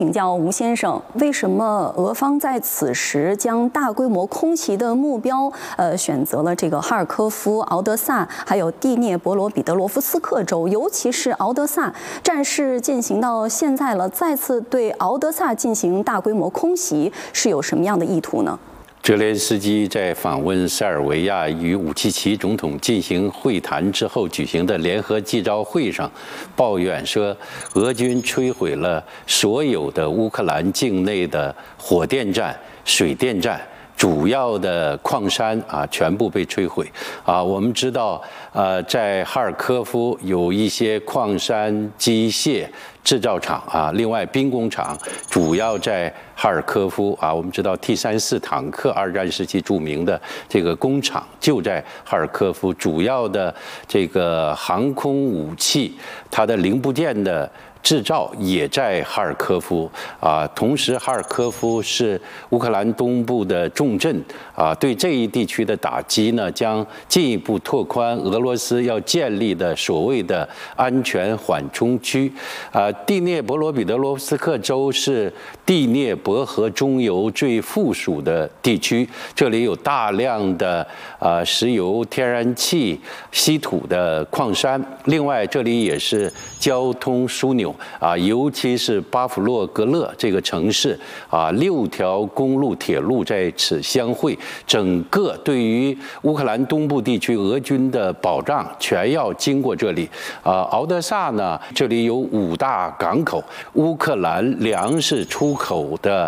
请教吴先生，为什么俄方在此时将大规模空袭的目标，选择了这个哈尔科夫、敖德萨，还有第聂伯罗彼得罗夫斯克州，尤其是敖德萨战事进行到现在了，再次对敖德萨进行大规模空袭，是有什么样的意图呢？ 泽连斯基在访问塞尔维亚与武契奇总统进行会谈之后举行的联合记招会上，抱怨说，俄军摧毁了所有的乌克兰境内的火电站、水电站。主要的矿山全部被摧毁我们知道在哈尔科夫有一些矿山机械制造厂另外兵工厂主要在哈尔科夫我们知道 T-34坦克二战时期著名的这个工厂就在哈尔科夫，主要的这个航空武器它的零部件的制造也在哈尔科夫同时哈尔科夫是乌克兰东部的重镇对这一地区的打击呢，将进一步拓宽俄罗斯要建立的所谓的安全缓冲区第聂伯罗彼得罗夫斯克州是第聂伯河中游最附属的地区，这里有大量的石油、天然气、稀土的矿山，另外这里也是交通枢纽尤其是巴甫洛格勒这个城市6条公路、铁路在此相会，整个对于乌克兰东部地区俄军的保障全要经过这里敖德萨呢，这里有5大港口，乌克兰粮食出口的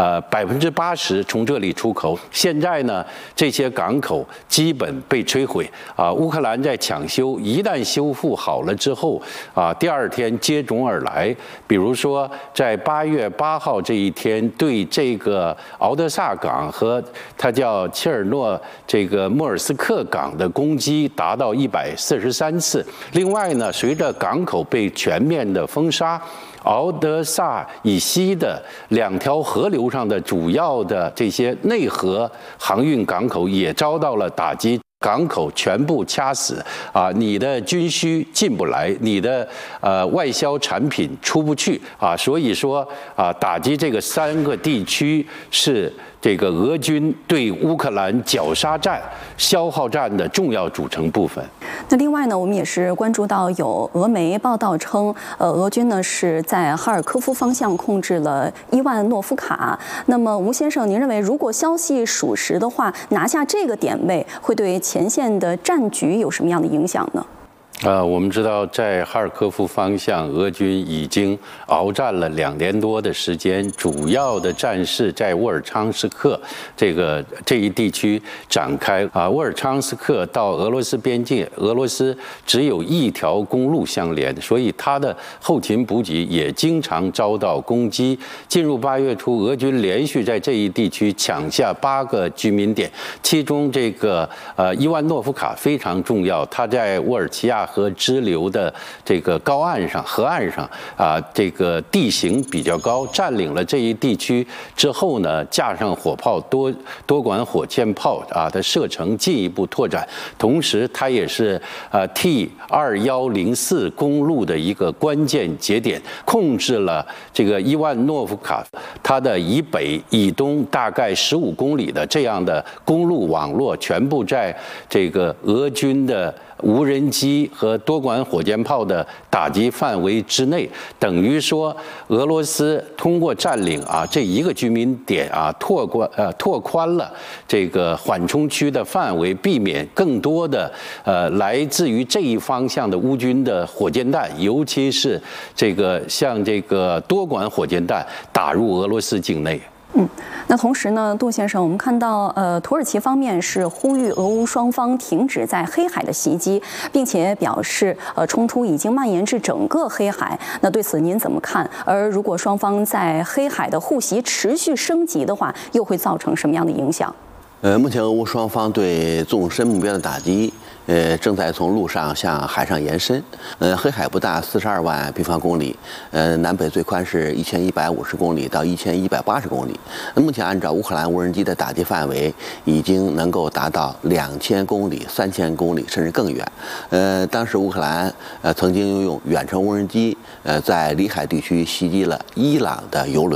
80%从这里出口。现在呢，这些港口基本被摧毁乌克兰在抢修，一旦修复好了之后第二天接踵而来。比如说，在8月8号这一天，对这个敖德萨港和它叫切尔诺这个莫尔斯克港的攻击达到143次。另外呢，随着港口被全面的封杀，敖德萨以西的2条河流上的主要的这些内河航运港口也遭到了打击。港口全部掐死你的军需进不来，你的外销产品出不去所以说打击这个3个地区是这个俄军对乌克兰绞杀战、消耗战的重要组成部分。 那另外呢，我们也是关注到有俄媒报道称，俄军呢是在哈尔科夫方向控制了伊万诺夫卡。那么吴先生，您认为如果消息属实的话，拿下这个点位会对前线的战局有什么样的影响呢？ 我们知道，在哈尔科夫方向，俄军已经鏖战了2年多的时间，主要的战事在沃尔昌斯克这一地区展开沃尔昌斯克到俄罗斯边境，俄罗斯只有1条公路相连，所以它的后勤补给也经常遭到攻击。进入8月初，俄军连续在这一地区抢下8个居民点，其中这个伊万诺夫卡非常重要，它在沃尔齐亚河支流的这个高岸上、河岸上这个地形比较高，占领了这一地区之后呢，架上火炮多管火箭炮的射程进一步拓展，同时它也是T2104公路的一个关键节点，控制了这个伊万诺夫卡它的以北、以东大概15公里的这样的公路网络，全部在这个俄军的无人机和多管火箭炮的打击范围之内，等于说俄罗斯通过占领这一个居民点拓宽了这个缓冲区的范围，避免更多的来自于这一方向的乌军的火箭弹，尤其是像这个多管火箭弹打入俄罗斯境内。 那同时呢，杜先生，我们看到土耳其方面是呼吁俄乌双方停止在黑海的袭击，并且表示冲突已经蔓延至整个黑海。那对此您怎么看？而如果双方在黑海的互袭持续升级的话，又会造成什么样的影响？ 目前俄乌双方对纵深目标的打击正在从陆上向海上延伸。黑海不大，42万平方公里，南北最宽是1150公里到1180公里。目前按照乌克兰无人机的打击范围，已经能够达到2000公里、3000公里，甚至更远。当时乌克兰曾经用远程无人机在里海地区袭击了伊朗的油轮。